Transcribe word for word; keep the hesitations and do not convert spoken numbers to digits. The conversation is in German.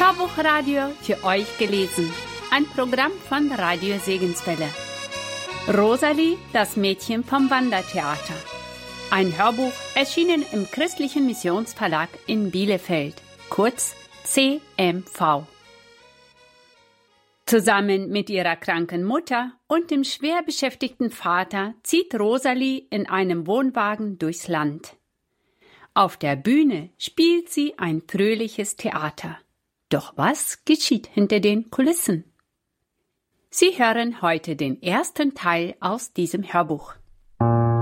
Hörbuchradio für euch gelesen. Ein Programm von Radio Segenswelle. Rosalie, das Mädchen vom Wandertheater. Ein Hörbuch erschienen im Christlichen Missionsverlag in Bielefeld, kurz C M V. Zusammen mit ihrer kranken Mutter und dem schwer beschäftigten Vater zieht Rosalie in einem Wohnwagen durchs Land. Auf der Bühne spielt sie ein fröhliches Theater. Doch was geschieht hinter den Kulissen? Sie hören heute den ersten Teil aus diesem Hörbuch.